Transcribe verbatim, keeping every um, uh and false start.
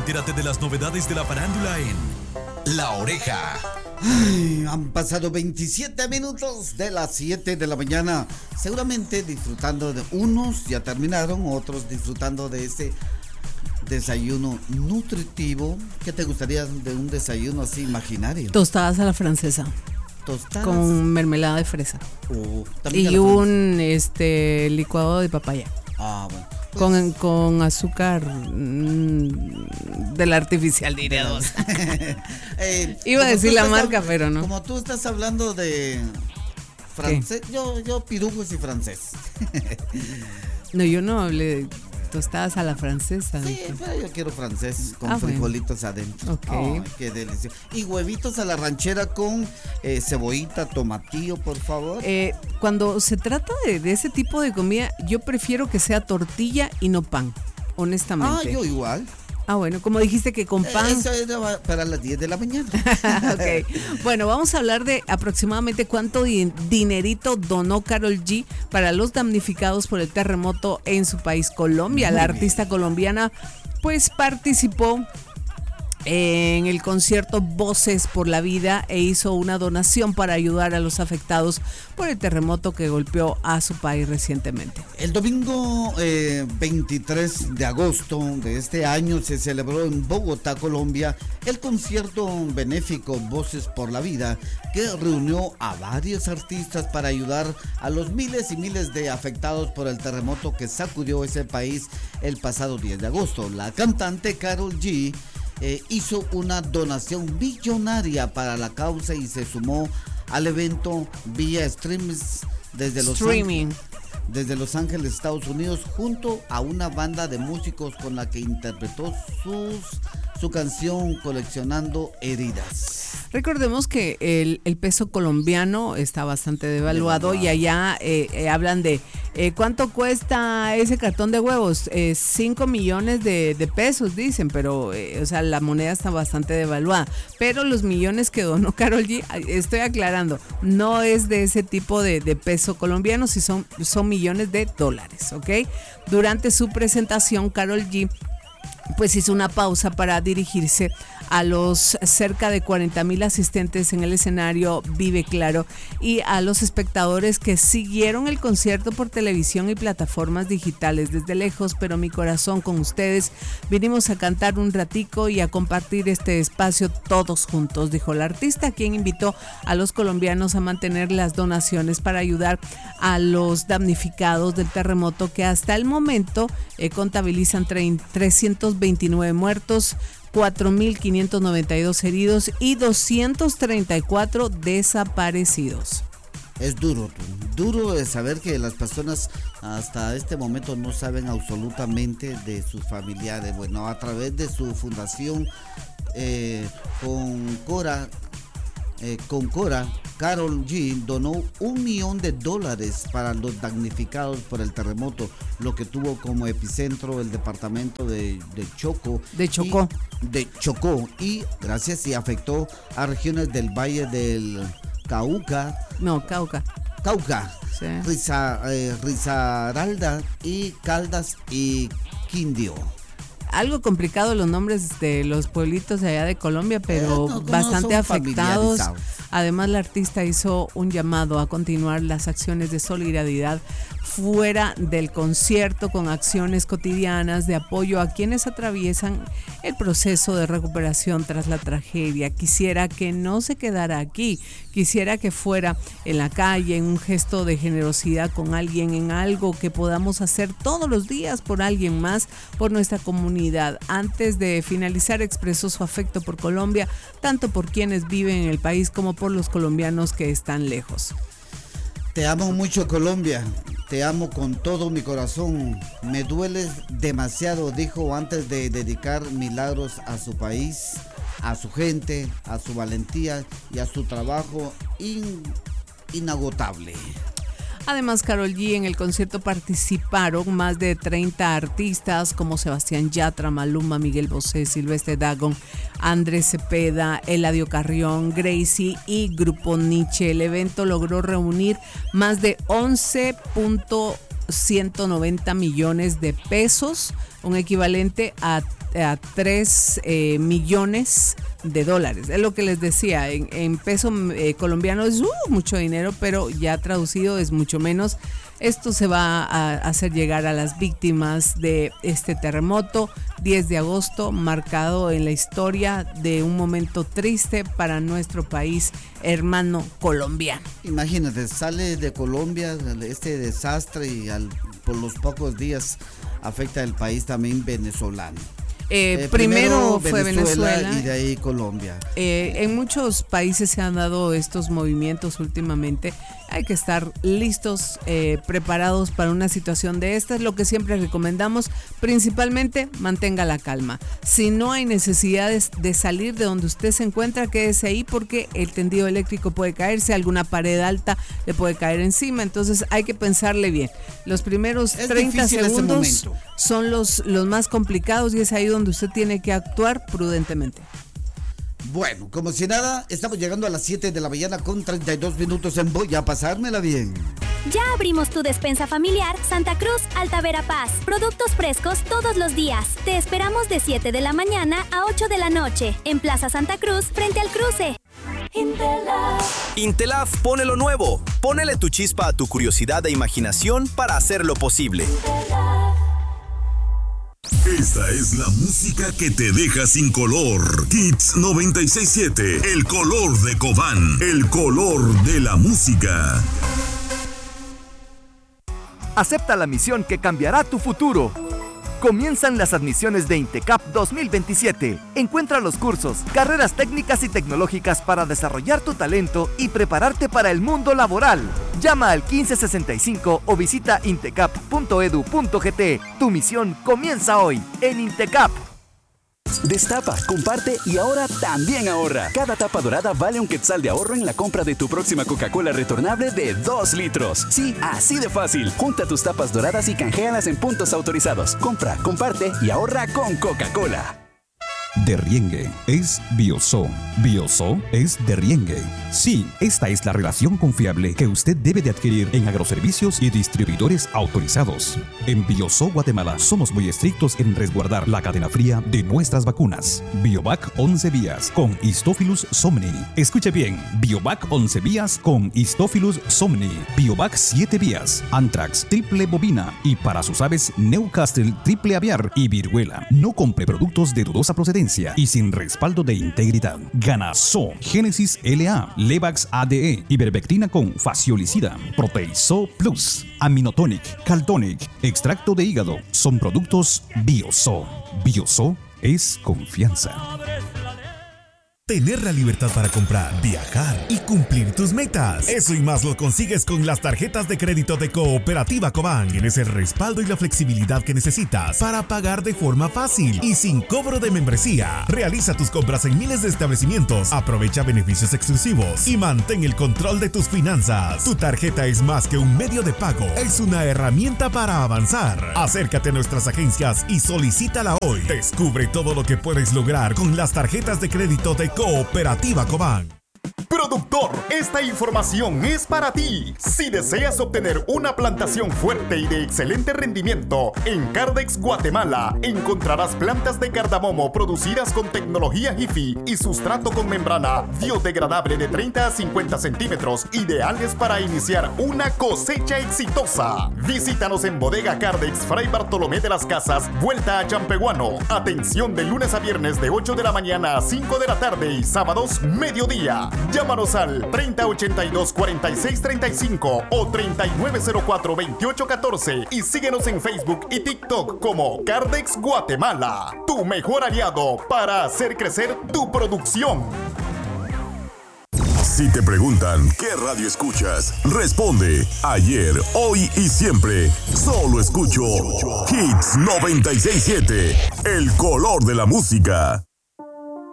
Entérate de las novedades de la farándula en La Oreja. Ay, han pasado veintisiete minutos de las siete de la mañana. Seguramente disfrutando de unos, ya terminaron, otros disfrutando de ese desayuno nutritivo. ¿Qué te gustaría de un desayuno así imaginario? Tostadas a la francesa. Tostadas. Con mermelada de fresa. Oh, y un este licuado de papaya. Ah, bueno. Pues, con, con azúcar mmm, del artificial, diría dos. eh, Iba a decir la marca, hab- pero no. Como tú estás hablando de francés, yo, yo pirujos y francés. No, yo no hablé de tostadas a la francesa. Sí, pero yo quiero francés con ah, frijolitos bueno. adentro. Ok. Oh, qué delicioso. Y huevitos a la ranchera con eh, cebollita, tomatillo, por favor. Eh, cuando se trata de, de ese tipo de comida, yo prefiero que sea tortilla y no pan, honestamente. Ah, yo igual. Ah, bueno, como dijiste que con pan. Eh, eso era para las diez de la mañana. Ok. Bueno, vamos a hablar de aproximadamente cuánto di- dinerito donó Karol G para los damnificados por el terremoto en su país, Colombia. Muy La bien. artista colombiana pues participó en el concierto Voces por la Vida e hizo una donación para ayudar a los afectados por el terremoto que golpeó a su país recientemente. El domingo eh, veintitrés de agosto de este año se celebró en Bogotá, Colombia, el concierto benéfico Voces por la Vida, que reunió a varios artistas para ayudar a los miles y miles de afectados por el terremoto que sacudió ese país el pasado diez de agosto. La cantante Karol G Eh, hizo una donación millonaria para la causa y se sumó al evento vía streams desde Los Streaming. Ángeles, desde Los Ángeles, Estados Unidos, junto a una banda de músicos con la que interpretó sus, su canción Coleccionando Heridas. Recordemos que el, el peso colombiano está bastante devaluado, devaluado. y allá eh, eh, hablan de eh, cuánto cuesta ese cartón de huevos, eh, cinco millones de, de pesos dicen, pero eh, o sea, la moneda está bastante devaluada, pero los millones que donó Karol G, estoy aclarando, no es de ese tipo de, de peso colombiano, si son, son millones de dólares, ¿ok? Durante su presentación, Karol G pues hizo una pausa para dirigirse a los cerca de cuarenta mil asistentes en el escenario Vive Claro y a los espectadores que siguieron el concierto por televisión y plataformas digitales. Desde lejos, pero mi corazón con ustedes, vinimos a cantar un ratico y a compartir este espacio todos juntos, dijo la artista, quien invitó a los colombianos a mantener las donaciones para ayudar a los damnificados del terremoto que hasta el momento eh, contabilizan trescientos veintinueve muertos, cuatro mil quinientos noventa y dos heridos y doscientos treinta y cuatro desaparecidos. Es duro, duro de saber que las personas hasta este momento no saben absolutamente de sus familiares. Bueno, a través de su fundación eh, con Cora, eh, con Cora, Karol G donó un millón de dólares para los damnificados por el terremoto, lo que tuvo como epicentro el departamento de, de Choco. De Chocó. Y, de Chocó. Y gracias y afectó a regiones del Valle del Cauca. No, Cauca. Cauca. Sí. Riza, eh, Risaralda y Caldas y Quindío. Algo complicado los nombres de los pueblitos de allá de Colombia, pero eh, no, bastante afectados. Además, la artista hizo un llamado a continuar las acciones de solidaridad fuera del concierto con acciones cotidianas de apoyo a quienes atraviesan el proceso de recuperación tras la tragedia. Quisiera que no se quedara aquí, quisiera que fuera en la calle, en un gesto de generosidad con alguien, en algo que podamos hacer todos los días por alguien más, por nuestra comunidad. Antes de finalizar, expresó su afecto por Colombia, tanto por quienes viven en el país como por los colombianos que están lejos. Te amo mucho, Colombia, te amo con todo mi corazón, me dueles demasiado, dijo antes de dedicar milagros a su país, a su gente, a su valentía y a su trabajo in, inagotable. Además, Karol G, en el concierto participaron más de treinta artistas como Sebastián Yatra, Maluma, Miguel Bosé, Silvestre Dangond, Andrés Cepeda, Eladio Carrión, Gracie y Grupo Nietzsche. El evento logró reunir más de once punto ciento noventa millones de pesos, un equivalente a a tres eh, millones de dólares. Es lo que les decía, en, en peso eh, colombiano es uh, mucho dinero, pero ya traducido es mucho menos. Esto se va a hacer llegar a las víctimas de este terremoto, diez de agosto, marcado en la historia de un momento triste para nuestro país hermano colombiano. Imagínate, sale de Colombia este desastre y al, por los pocos días afecta al país también venezolano. Eh, eh, primero, primero fue Venezuela, Venezuela y de ahí Colombia. Eh, en muchos países se han dado estos movimientos últimamente. Hay que estar listos, eh, preparados para una situación de esta. Es lo que siempre recomendamos. Principalmente, mantenga la calma. Si no hay necesidades de salir de donde usted se encuentra, quédese ahí porque el tendido eléctrico puede caerse, alguna pared alta le puede caer encima. Entonces hay que pensarle bien. Los primeros es treinta segundos son los, los más complicados y es ahí donde usted tiene que actuar prudentemente. Bueno, como si nada, estamos llegando a las siete de la mañana con treinta y dos minutos en Voy a pasármela bien. Ya abrimos tu despensa familiar Santa Cruz Alta Verapaz. Productos frescos todos los días. Te esperamos de siete de la mañana a ocho de la noche en Plaza Santa Cruz frente al cruce. Intelaf. Intelaf pone lo nuevo. Ponele tu chispa a tu curiosidad e imaginación para hacerlo posible. Intelaf. Esta es la música que te deja sin color. Hits noventa y seis punto siete, el color de Cobán, el color de la música. Acepta la misión que cambiará tu futuro. Comienzan las admisiones de INTECAP dos mil veintisiete. Encuentra los cursos, carreras técnicas y tecnológicas para desarrollar tu talento y prepararte para el mundo laboral. Llama al quince sesenta y cinco o visita intecap punto edu punto gt. Tu misión comienza hoy en INTECAP. Destapa, comparte y ahora también ahorra. Cada tapa dorada vale un quetzal de ahorro en la compra de tu próxima Coca-Cola retornable de dos litros. Sí, así de fácil. Junta tus tapas doradas y canjealas en puntos autorizados. Compra, comparte y ahorra con Coca-Cola. Derriengue es Bioso. Bioso es Derriengue. Sí, esta es la relación confiable que usted debe de adquirir en agroservicios y distribuidores autorizados. En Bioso Guatemala somos muy estrictos en resguardar la cadena fría de nuestras vacunas. Biovac once vías con Histophilus somni. Escuche bien, Biovac once vías con Histophilus somni. Biovac siete vías, Anthrax triple bovina y para sus aves Newcastle triple aviar y viruela. No compre productos de dudosa procedencia y sin respaldo de integridad. Ganaso, Génesis L A, Levax A D E, Ivermectina con Faciolicida, Proteiso Plus, Aminotonic, Caltonic, extracto de hígado, son productos Bioso. Bioso es confianza. Tener la libertad para comprar, viajar y cumplir tus metas. Eso y más lo consigues con las tarjetas de crédito de Cooperativa Cobán. Tienes el respaldo y la flexibilidad que necesitas para pagar de forma fácil y sin cobro de membresía. Realiza tus compras en miles de establecimientos, aprovecha beneficios exclusivos y mantén el control de tus finanzas. Tu tarjeta es más que un medio de pago, es una herramienta para avanzar. Acércate a nuestras agencias y solicítala hoy. Descubre todo lo que puedes lograr con las tarjetas de crédito de Cooperativa Cobán. Productor, esta información es para ti. Si deseas obtener una plantación fuerte y de excelente rendimiento, en Cardex Guatemala encontrarás plantas de cardamomo producidas con tecnología Jiffy y sustrato con membrana biodegradable de treinta a cincuenta centímetros, ideales para iniciar una cosecha exitosa. Visítanos en Bodega Cardex, Fray Bartolomé de las Casas, vuelta a Champehuano. Atención de lunes a viernes de ocho de la mañana a cinco de la tarde y sábados mediodía. Llámanos al treinta ochenta y dos cuarenta y seis treinta y cinco o treinta y nueve cero cuatro veintiocho catorce y síguenos en Facebook y TikTok como Cardex Guatemala, tu mejor aliado para hacer crecer tu producción. Si te preguntan qué radio escuchas, responde ayer, hoy y siempre. Solo escucho Hits noventa y seis punto siete, el color de la música.